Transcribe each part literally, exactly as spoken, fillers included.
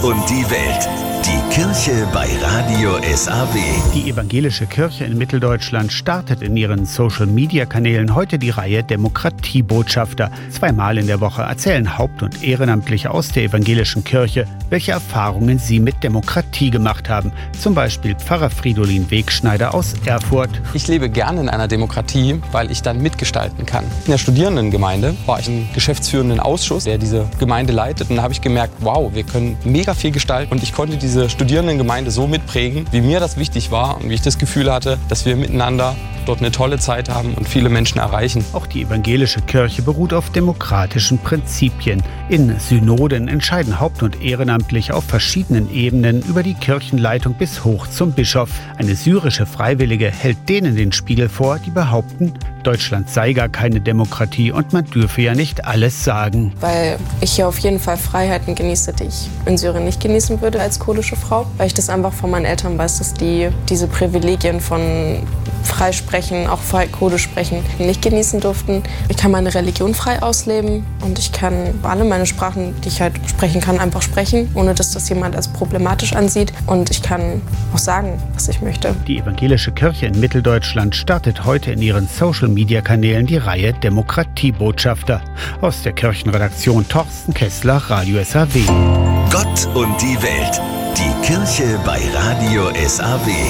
und die Welt. Die Kirche bei Radio S A W. Die evangelische Kirche in Mitteldeutschland startet in ihren Social-Media-Kanälen heute die Reihe Demokratiebotschafter. Zweimal in der Woche erzählen Haupt- und Ehrenamtliche aus der evangelischen Kirche, welche Erfahrungen sie mit Demokratie gemacht haben. Zum Beispiel Pfarrer Fridolin Wegschneider aus Erfurt. Ich lebe gerne in einer Demokratie, weil ich dann mitgestalten kann. In der Studierendengemeinde war ich im geschäftsführenden Ausschuss, der diese Gemeinde leitet. Und da habe ich gemerkt, wow, wir können mega viel gestalten. Und ich konnte diese Studierendengemeinde so mitprägen, wie mir das wichtig war und wie ich das Gefühl hatte, dass wir miteinander dort eine tolle Zeit haben und viele Menschen erreichen. Auch die evangelische Kirche beruht auf demokratischen Prinzipien. In Synoden entscheiden Haupt- und Ehrenamtliche auf verschiedenen Ebenen über die Kirchenleitung bis hoch zum Bischof. Eine syrische Freiwillige hält denen den Spiegel vor, die behaupten, Deutschland sei gar keine Demokratie und man dürfe ja nicht alles sagen. Weil ich hier auf jeden Fall Freiheiten genieße, die ich in Syrien nicht genießen würde als kurdische Frau. Weil ich das einfach von meinen Eltern weiß, dass die diese Privilegien von Freisprechen, auch frei Kurdisch sprechen, nicht genießen durften. Ich kann meine Religion frei ausleben und ich kann alle meine Sprachen, die ich halt sprechen kann, einfach sprechen, ohne dass das jemand als problematisch ansieht. Und ich kann auch sagen, was ich möchte. Die evangelische Kirche in Mitteldeutschland startet heute in ihren Social-Media-Kanälen die Reihe Demokratiebotschafter. Aus der Kirchenredaktion Torsten Kessler, Radio S A W. Gott und die Welt. Die Kirche bei Radio S A W.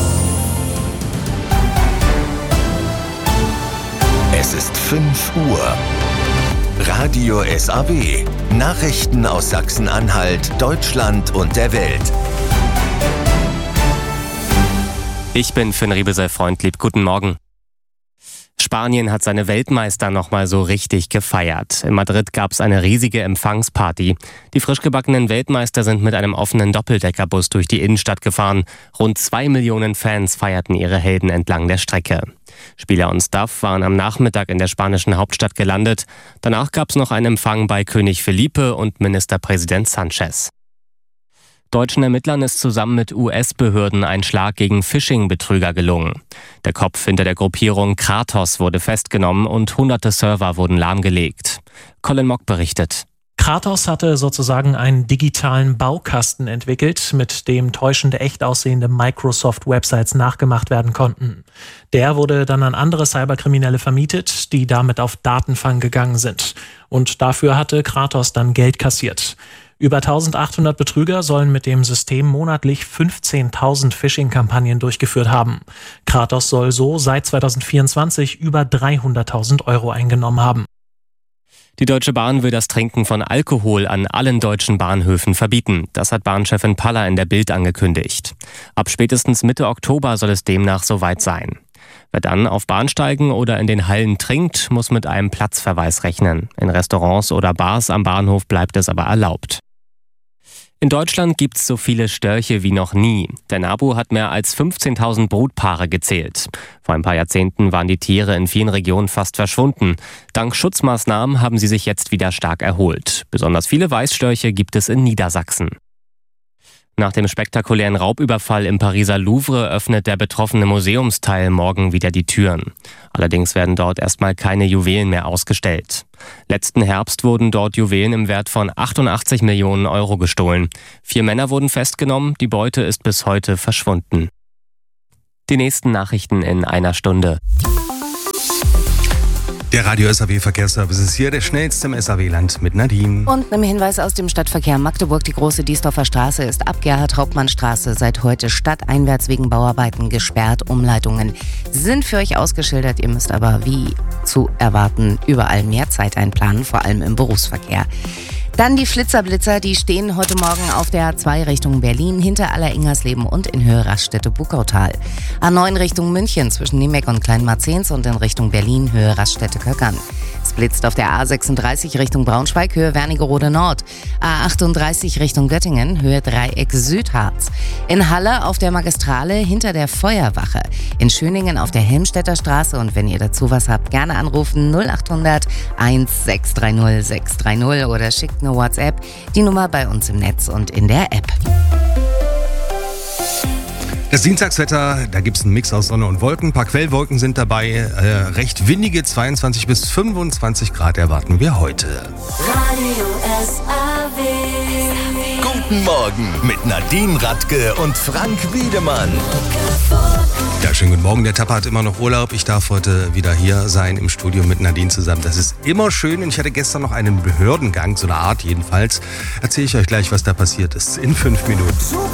Es ist fünf Uhr. Radio S A W. Nachrichten aus Sachsen-Anhalt, Deutschland und der Welt. Ich bin Finn Riebesel-Freundlieb. Guten Morgen. Spanien hat seine Weltmeister nochmal so richtig gefeiert. In Madrid gab es eine riesige Empfangsparty. Die frisch gebackenen Weltmeister sind mit einem offenen Doppeldeckerbus durch die Innenstadt gefahren. Rund zwei Millionen Fans feierten ihre Helden entlang der Strecke. Spieler und Staff waren am Nachmittag in der spanischen Hauptstadt gelandet. Danach gab es noch einen Empfang bei König Felipe und Ministerpräsident Sanchez. Deutschen Ermittlern ist zusammen mit U S-Behörden ein Schlag gegen Phishing-Betrüger gelungen. Der Kopf hinter der Gruppierung Kratos wurde festgenommen und hunderte Server wurden lahmgelegt. Colin Mock berichtet. Kratos hatte sozusagen einen digitalen Baukasten entwickelt, mit dem täuschende, echt aussehende Microsoft-Websites nachgemacht werden konnten. Der wurde dann an andere Cyberkriminelle vermietet, die damit auf Datenfang gegangen sind. Und dafür hatte Kratos dann Geld kassiert. Über eintausendachthundert Betrüger sollen mit dem System monatlich fünfzehntausend Phishing-Kampagnen durchgeführt haben. Kratos soll so seit zweitausendvierundzwanzig über dreihunderttausend Euro eingenommen haben. Die Deutsche Bahn will das Trinken von Alkohol an allen deutschen Bahnhöfen verbieten. Das hat Bahnchefin Paller in der Bild angekündigt. Ab spätestens Mitte Oktober soll es demnach soweit sein. Wer dann auf Bahnsteigen oder in den Hallen trinkt, muss mit einem Platzverweis rechnen. In Restaurants oder Bars am Bahnhof bleibt es aber erlaubt. In Deutschland gibt es so viele Störche wie noch nie. Der NABU hat mehr als fünfzehntausend Brutpaare gezählt. Vor ein paar Jahrzehnten waren die Tiere in vielen Regionen fast verschwunden. Dank Schutzmaßnahmen haben sie sich jetzt wieder stark erholt. Besonders viele Weißstörche gibt es in Niedersachsen. Nach dem spektakulären Raubüberfall im Pariser Louvre öffnet der betroffene Museumsteil morgen wieder die Türen. Allerdings werden dort erstmal keine Juwelen mehr ausgestellt. Letzten Herbst wurden dort Juwelen im Wert von achtundachtzig Millionen Euro gestohlen. Vier Männer wurden festgenommen, die Beute ist bis heute verschwunden. Die nächsten Nachrichten in einer Stunde. Der Radio S A W-Verkehrsservice ist hier der schnellste im S A W-Land mit Nadine. Und einem Hinweis aus dem Stadtverkehr Magdeburg. Die große Diesdorfer Straße ist ab Gerhard-Hauptmann-Straße seit heute stadteinwärts wegen Bauarbeiten gesperrt. Umleitungen sind für euch ausgeschildert. Ihr müsst aber, wie zu erwarten, überall mehr Zeit einplanen, vor allem im Berufsverkehr. Dann die Flitzerblitzer, die stehen heute Morgen auf der A zwei Richtung Berlin, hinter Aller-Ingersleben und in Höhe Raststätte-Bukautal. A neun Richtung München zwischen Niemek und Kleinmarzens und in Richtung Berlin, Höhe Raststätte-Köckern. Es blitzt auf der A sechsunddreißig Richtung Braunschweig, Höhe Wernigerode Nord. A achtunddreißig Richtung Göttingen, Höhe Dreieck Südharz. In Halle auf der Magistrale hinter der Feuerwache. In Schöningen auf der Helmstedter Straße. Und wenn ihr dazu was habt, gerne anrufen null achthundert sechs drei null sechs drei null oder schickt eine WhatsApp. Die Nummer bei uns im Netz und in der App. Das Dienstagswetter, da gibt es einen Mix aus Sonne und Wolken. Ein paar Quellwolken sind dabei. Äh, recht windige zweiundzwanzig bis fünfundzwanzig Grad erwarten wir heute. Radio S A W. Gut Guten Morgen mit Nadine Radke und Frank Wiedemann. Ja, schönen guten Morgen. Der Tapper hat immer noch Urlaub. Ich darf heute wieder hier sein im Studio mit Nadine zusammen. Das ist immer schön. Und ich hatte gestern noch einen Behördengang, so eine Art jedenfalls. Erzähle ich euch gleich, was da passiert ist. In fünf Minuten.